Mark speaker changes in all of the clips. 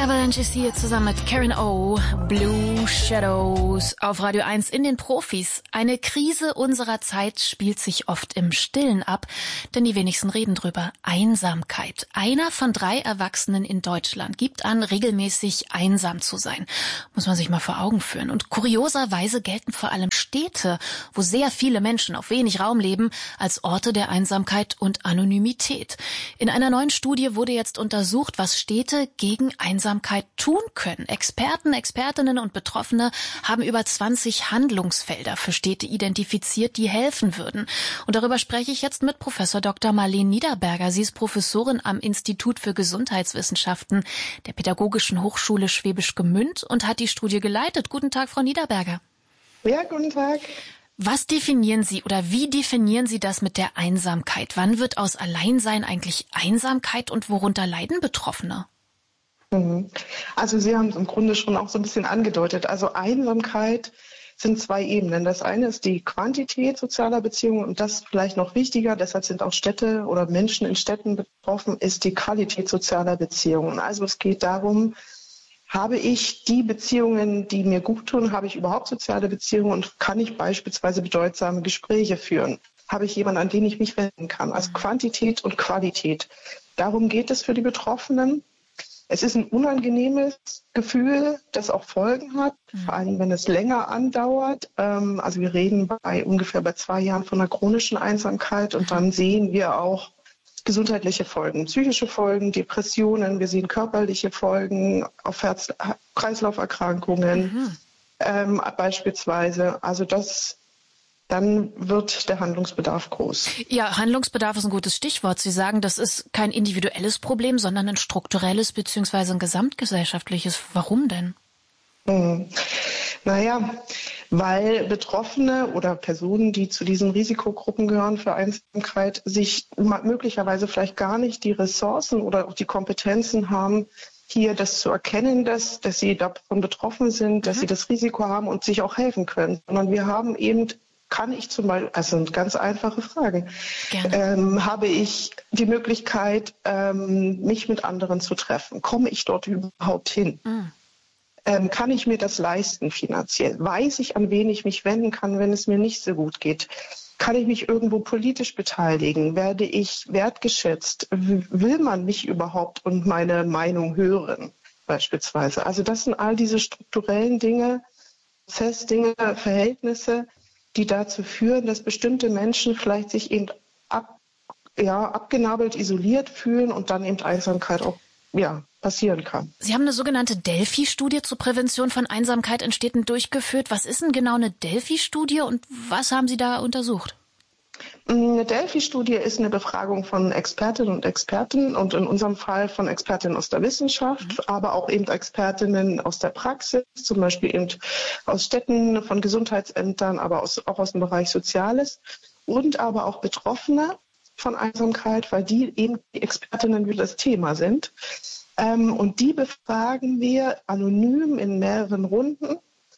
Speaker 1: Avalanche ist hier zusammen mit Karen O, Blue Shadows auf Radio 1 in den Profis. Eine Krise unserer Zeit spielt sich oft im Stillen ab, denn die wenigsten reden drüber. Einsamkeit. Einer von 3 Erwachsenen in Deutschland gibt an, regelmäßig einsam zu sein. Muss man sich mal vor Augen führen. Und kurioserweise gelten vor allem Städte, wo sehr viele Menschen auf wenig Raum leben, als Orte der Einsamkeit und Anonymität. In einer neuen Studie wurde jetzt untersucht, was Städte gegen Einsamkeit tun können. Experten, Expertinnen und Betroffene haben über 20 Handlungsfelder für Städte identifiziert, die helfen würden. Und darüber spreche ich jetzt mit Professor Dr. Marleen Niederberger. Sie ist Professorin am Institut für Gesundheitswissenschaften der Pädagogischen Hochschule Schwäbisch Gmünd und hat die Studie geleitet. Guten Tag, Frau Niederberger.
Speaker 2: Ja, guten Tag.
Speaker 1: Was definieren Sie oder wie definieren Sie das mit der Einsamkeit? Wann wird aus Alleinsein eigentlich Einsamkeit und worunter leiden Betroffene?
Speaker 2: Also Sie haben es im Grunde schon auch so ein bisschen angedeutet. Also Einsamkeit sind 2 Ebenen. Das eine ist die Quantität sozialer Beziehungen und das vielleicht noch wichtiger, deshalb sind auch Städte oder Menschen in Städten betroffen, ist die Qualität sozialer Beziehungen. Also es geht darum, habe ich die Beziehungen, die mir gut tun, habe ich überhaupt soziale Beziehungen und kann ich beispielsweise bedeutsame Gespräche führen? Habe ich jemanden, an den ich mich wenden kann? Also Quantität und Qualität. Darum geht es für die Betroffenen. Es ist ein unangenehmes Gefühl, das auch Folgen hat, vor allem wenn es länger andauert. Also wir reden ungefähr bei 2 Jahren von einer chronischen Einsamkeit und dann sehen wir auch gesundheitliche Folgen, psychische Folgen, Depressionen, wir sehen körperliche Folgen auf Herz-Kreislauf-Erkrankungen beispielsweise. Also dann wird der Handlungsbedarf groß.
Speaker 1: Ja, Handlungsbedarf ist ein gutes Stichwort. Sie sagen, das ist kein individuelles Problem, sondern ein strukturelles bzw. ein gesamtgesellschaftliches. Warum denn?
Speaker 2: Naja, weil Betroffene oder Personen, die zu diesen Risikogruppen gehören für Einsamkeit, sich möglicherweise vielleicht gar nicht die Ressourcen oder auch die Kompetenzen haben, hier das zu erkennen, dass sie davon betroffen sind, dass sie das Risiko haben und sich auch helfen können. Sondern wir haben eben kann ich zum Beispiel, also sind ganz einfache Fragen, habe ich die Möglichkeit, mich mit anderen zu treffen? Komme ich dort überhaupt hin? Kann ich mir das leisten finanziell? Weiß ich, an wen ich mich wenden kann, wenn es mir nicht so gut geht? Kann ich mich irgendwo politisch beteiligen? Werde ich wertgeschätzt? Will man mich überhaupt und meine Meinung hören, beispielsweise? Also das sind all diese strukturellen Dinge, Prozessdinge, Verhältnisse, die dazu führen, dass bestimmte Menschen vielleicht sich eben abgenabelt, isoliert fühlen und dann eben Einsamkeit auch passieren kann.
Speaker 1: Sie haben eine sogenannte Delphi-Studie zur Prävention von Einsamkeit in Städten durchgeführt. Was ist denn genau eine Delphi-Studie und was haben Sie da untersucht?
Speaker 2: Eine Delphi-Studie ist eine Befragung von Expertinnen und Experten und in unserem Fall von Expertinnen aus der Wissenschaft, aber auch eben Expertinnen aus der Praxis, zum Beispiel eben aus Städten, von Gesundheitsämtern, aber auch aus dem Bereich Soziales und aber auch Betroffene von Einsamkeit, weil die eben die Expertinnen für das Thema sind. Und die befragen wir anonym in mehreren Runden,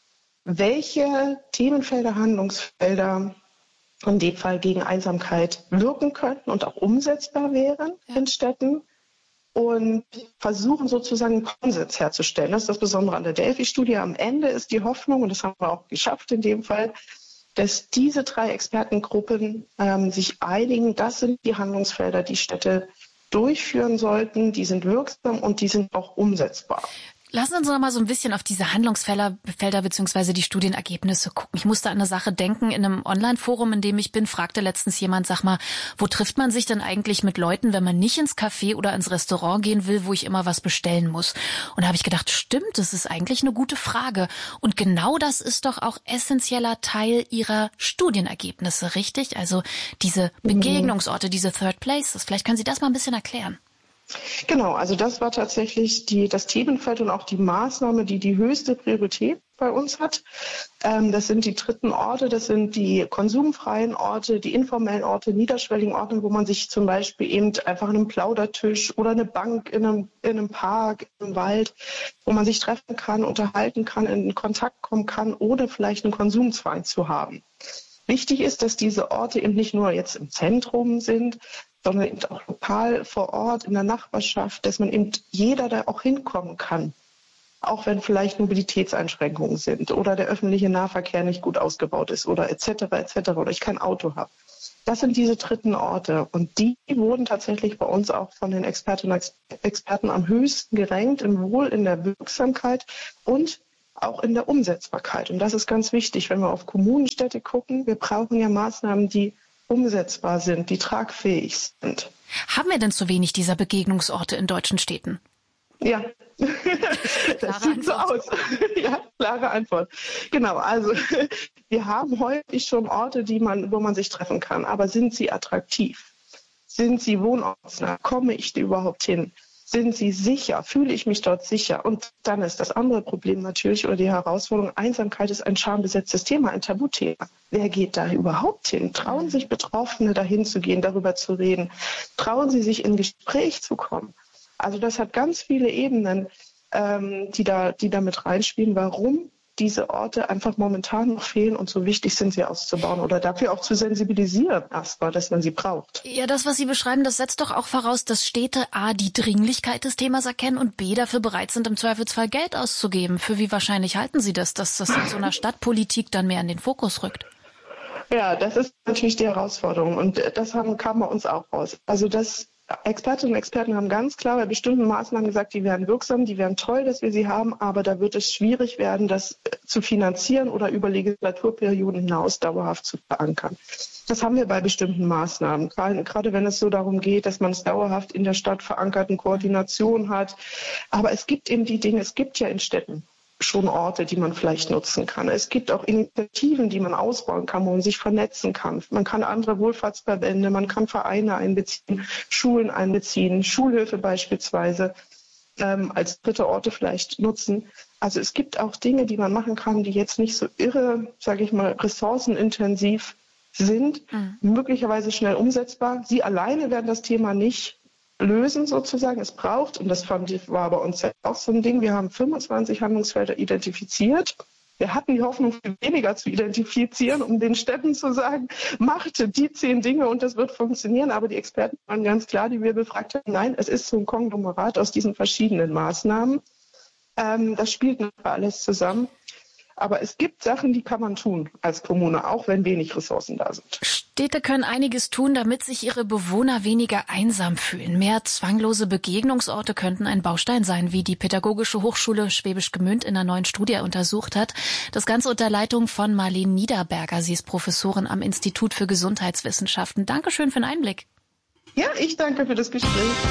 Speaker 2: welche Themenfelder, Handlungsfelder in dem Fall gegen Einsamkeit wirken könnten und auch umsetzbar wären in Städten und versuchen sozusagen einen Konsens herzustellen. Das ist das Besondere an der Delphi-Studie. Am Ende ist die Hoffnung, und das haben wir auch geschafft in dem Fall, dass diese 3 Expertengruppen sich einigen, das sind die Handlungsfelder, die Städte durchführen sollten, die sind wirksam und die sind auch umsetzbar.
Speaker 1: Lassen Sie uns noch mal so ein bisschen auf diese Handlungsfelder bzw. die Studienergebnisse gucken. Ich musste an eine Sache denken. In einem Online-Forum, in dem ich bin, fragte letztens jemand, sag mal, wo trifft man sich denn eigentlich mit Leuten, wenn man nicht ins Café oder ins Restaurant gehen will, wo ich immer was bestellen muss? Und da habe ich gedacht, stimmt, das ist eigentlich eine gute Frage. Und genau das ist doch auch essentieller Teil Ihrer Studienergebnisse, richtig? Also diese Begegnungsorte, diese Third Places. Vielleicht können Sie das mal ein bisschen erklären.
Speaker 2: Genau, also das war tatsächlich das Themenfeld und auch die Maßnahme, die die höchste Priorität bei uns hat. Das sind die 3. Orte, das sind die konsumfreien Orte, die informellen Orte, niederschwelligen Orte, wo man sich zum Beispiel eben einfach an einem Plaudertisch oder eine Bank in einem Park, im Wald, wo man sich treffen kann, unterhalten kann, in Kontakt kommen kann, ohne vielleicht einen Konsumzwang zu haben. Wichtig ist, dass diese Orte eben nicht nur jetzt im Zentrum sind, sondern eben auch lokal vor Ort in der Nachbarschaft, dass man eben jeder da auch hinkommen kann. auch wenn vielleicht Mobilitätseinschränkungen sind oder der öffentliche Nahverkehr nicht gut ausgebaut ist oder etc. oder ich kein Auto habe. Das sind diese dritten Orte und die wurden tatsächlich bei uns auch von den Expertinnen und Experten am höchsten gerankt, sowohl in der Wirksamkeit und auch in der Umsetzbarkeit. Und das ist ganz wichtig, wenn wir auf Kommunen, Städte gucken. Wir brauchen ja Maßnahmen, die umsetzbar sind, die tragfähig sind.
Speaker 1: Haben wir denn zu wenig dieser Begegnungsorte in deutschen Städten?
Speaker 2: Ja, das sieht so aus. Ja, klare Antwort. Genau, also wir haben häufig schon Orte, wo man sich treffen kann. Aber sind sie attraktiv? Sind sie wohnortsnah? Komme ich überhaupt hin? Sind sie sicher? Fühle ich mich dort sicher? Und dann ist das andere Problem natürlich oder die Herausforderung, Einsamkeit ist ein schambesetztes Thema, ein Tabuthema. Wer geht da überhaupt hin? Trauen sich Betroffene dahin zu gehen, darüber zu reden? Trauen sie sich in Gespräch zu kommen? Also das hat ganz viele Ebenen, die da mit reinspielen, warum diese Orte einfach momentan noch fehlen und so wichtig sind, sie auszubauen oder dafür auch zu sensibilisieren erstmal, dass man sie braucht.
Speaker 1: Ja, das, was Sie beschreiben, das setzt doch auch voraus, dass Städte A, die Dringlichkeit des Themas erkennen und B, dafür bereit sind, im Zweifelsfall Geld auszugeben. Für wie wahrscheinlich halten Sie das, dass das in so einer Stadtpolitik dann mehr in den Fokus rückt?
Speaker 2: Ja, das ist natürlich die Herausforderung und das kam bei uns auch raus. Also Expertinnen und Experten haben ganz klar bei bestimmten Maßnahmen gesagt, die wären wirksam, die wären toll, dass wir sie haben, aber da wird es schwierig werden, das zu finanzieren oder über Legislaturperioden hinaus dauerhaft zu verankern. Das haben wir bei bestimmten Maßnahmen, gerade wenn es so darum geht, dass man es dauerhaft in der Stadt verankert, eine Koordination hat. Aber es gibt eben die Dinge, es gibt ja in Städten schon Orte, die man vielleicht nutzen kann. Es gibt auch Initiativen, die man ausbauen kann, wo man sich vernetzen kann. Man kann andere Wohlfahrtsverbände, man kann Vereine einbeziehen, Schulen einbeziehen, Schulhöfe beispielsweise als dritte Orte vielleicht nutzen. Also es gibt auch Dinge, die man machen kann, die jetzt nicht so irre, sage ich mal, ressourcenintensiv sind, möglicherweise schnell umsetzbar. Sie alleine werden das Thema nicht lösen sozusagen. Es braucht, und das war bei uns auch so ein Ding, wir haben 25 Handlungsfelder identifiziert. Wir hatten die Hoffnung, viel weniger zu identifizieren, um den Städten zu sagen, macht die 10 Dinge und das wird funktionieren. Aber die Experten waren ganz klar, die wir befragt haben, nein, es ist so ein Konglomerat aus diesen verschiedenen Maßnahmen. Das spielt nicht alles zusammen. Aber es gibt Sachen, die kann man tun als Kommune, auch wenn wenig Ressourcen da sind.
Speaker 1: Städte können einiges tun, damit sich ihre Bewohner weniger einsam fühlen. Mehr zwanglose Begegnungsorte könnten ein Baustein sein, wie die Pädagogische Hochschule Schwäbisch Gmünd in einer neuen Studie untersucht hat. Das Ganze unter Leitung von Marlene Niederberger. Sie ist Professorin am Institut für Gesundheitswissenschaften. Dankeschön für den Einblick.
Speaker 2: Ja, ich danke für das Gespräch.